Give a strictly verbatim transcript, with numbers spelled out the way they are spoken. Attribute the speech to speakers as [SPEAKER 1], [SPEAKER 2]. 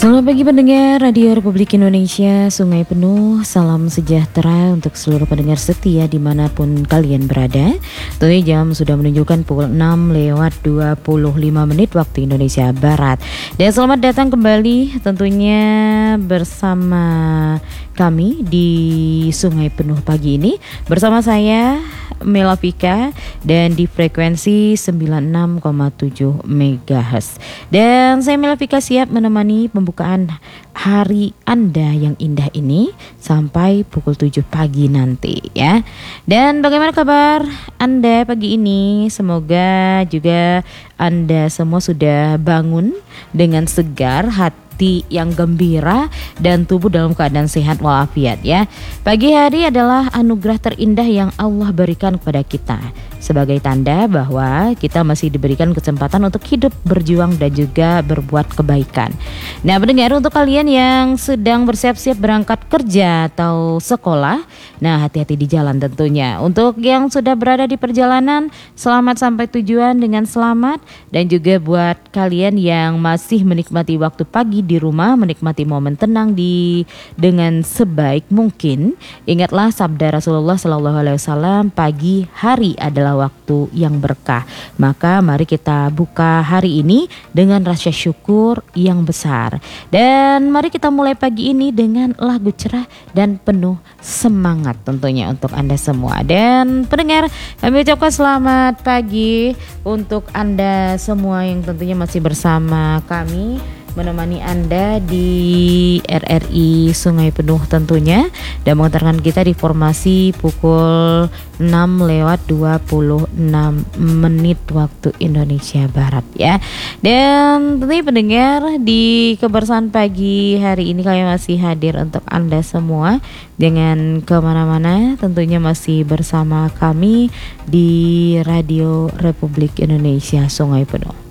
[SPEAKER 1] Selamat pagi pendengar Radio Republik Indonesia, Sungai Penuh, salam sejahtera untuk seluruh pendengar setia dimanapun kalian berada. Tentunya jam sudah menunjukkan pukul enam lewat dua puluh lima menit waktu Indonesia Barat. Dan selamat datang kembali tentunya bersama kami di Sungai Penuh pagi ini. Bersama saya Mela Vika dan di frekuensi sembilan puluh enam koma tujuh megahertz. Dan saya Mela Vika siap menemani pembukaan hari Anda yang indah ini sampai pukul tujuh pagi nanti ya. Dan bagaimana kabar Anda pagi ini? Semoga juga Anda semua sudah bangun dengan segar, hati yang gembira dan tubuh dalam keadaan sehat walafiat ya. Pagi hari adalah anugerah terindah yang Allah berikan kepada kita sebagai tanda bahwa kita masih diberikan kesempatan untuk hidup, berjuang dan juga berbuat kebaikan. Nah, pendengar, untuk kalian yang sedang bersiap-siap berangkat kerja atau sekolah, nah hati-hati di jalan tentunya. Untuk yang sudah berada di perjalanan, selamat sampai tujuan dengan selamat. Dan juga buat kalian yang masih menikmati waktu pagi di rumah, menikmati momen tenang di dengan sebaik mungkin, ingatlah sabda Rasulullah Shallallahu Alaihi Wasallam, pagi hari adalah waktu yang berkah. Maka mari kita buka hari ini dengan rasa syukur yang besar. Dan mari kita mulai pagi ini dengan lagu cerah dan penuh semangat tentunya untuk Anda semua. Dan pendengar, kami ucapkan selamat pagi untuk Anda semua yang tentunya masih bersama kami, menemani Anda di R R I Sungai Penuh tentunya, dan mengantarkan kita di formasi pukul enam lewat dua puluh enam menit waktu Indonesia Barat ya. Dan tentunya pendengar, di kebersamaan pagi hari ini kami masih hadir untuk Anda semua. Jangan kemana-mana, tentunya masih bersama kami di Radio Republik Indonesia Sungai Penuh.